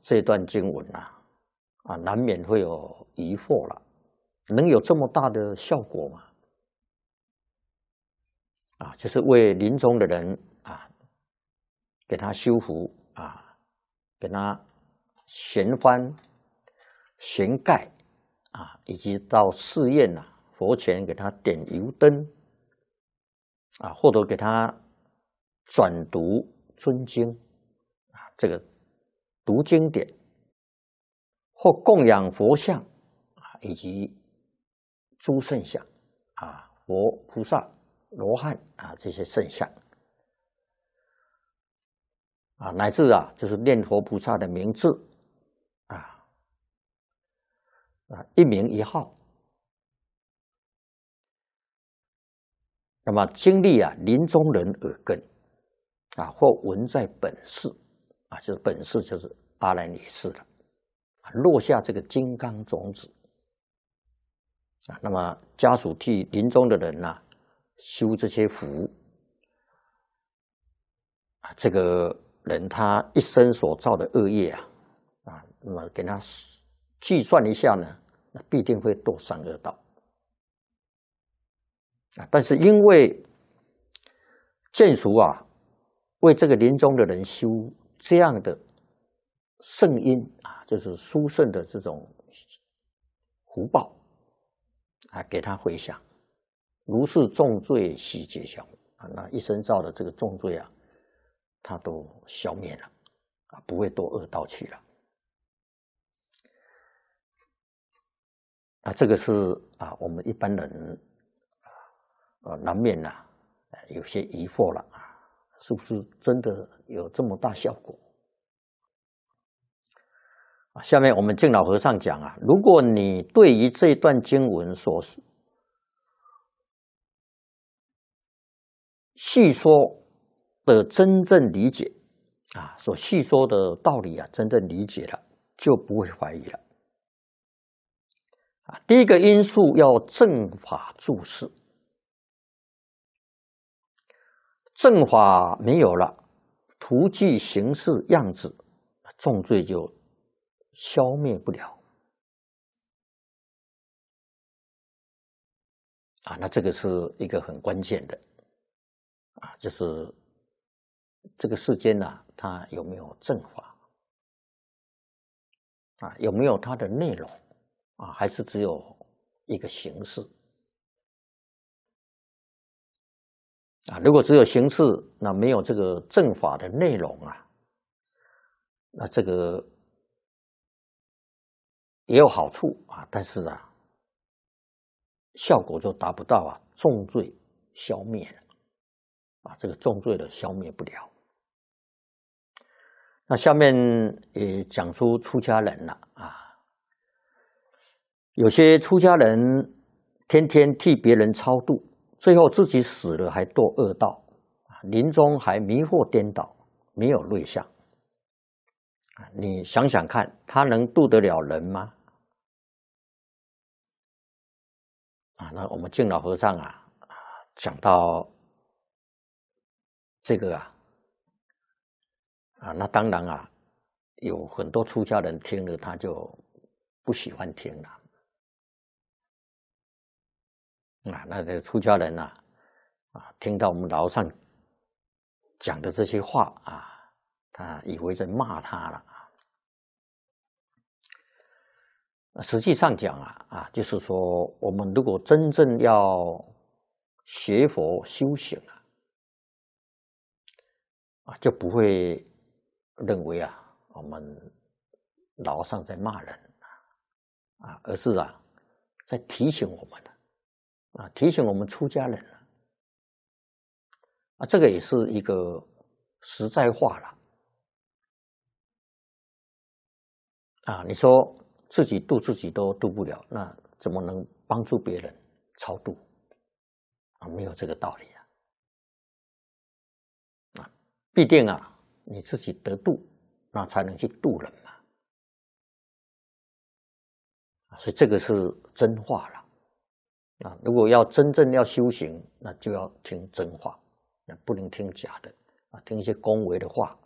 这段经文难免会有疑惑了，能有这么大的效果吗？就是为临终的人给他修福给他悬幡、悬盖以及到寺院佛前给他点油灯或者给他转读尊经这个读经典，或供养佛像以及诸圣像佛菩萨、罗汉这些圣像乃至就是念佛菩萨的名字一名一号。那么经历临终人耳根或闻在本世就是本世就是阿赖耶识了，落下这个金刚种子那么家属替临终的人修这些福这个人他一生所造的恶业那么给他计算一下呢，那必定会堕三恶道但是因为眷属为这个临终的人修这样的圣因就是殊胜的这种福报给他回向，如是重罪悉皆消那一生造的这个重罪他都消灭了不会堕恶道去了这个是我们一般人难免有些疑惑了是不是真的有这么大效果？下面我们净老和尚讲如果你对于这段经文所细说的真正理解所细说的道理真正理解了，就不会怀疑了第一个因素要正法注释，正法没有了，图具形式样子，重罪就消灭不了那这个是一个很关键的就是这个世间它有没有正法有没有它的内容还是只有一个形式如果只有形式，那没有这个正法的内容那这个也有好处但是效果就达不到重罪消灭了这个重罪的消灭不了。那下面也讲出出家人了有些出家人天天替别人超度，最后自己死了还堕恶道，临终还迷惑颠倒，没有瑞相你想想看，他能度得了人吗？那我们净老和尚讲到这个那当然有很多出家人听了他就不喜欢听了那这出家人听到我们老和尚讲的这些话他以为在骂他了实际上讲就是说我们如果真正要学佛修行就不会认为我们老和尚在骂人而是在提醒我们提醒我们出家人这个也是一个实在话了你说自己度自己都度不了，那怎么能帮助别人超度没有这个道理必定你自己得度，那才能去度人嘛所以这个是真话了如果要真正要修行，那就要听真话，不能听假的听一些恭维的话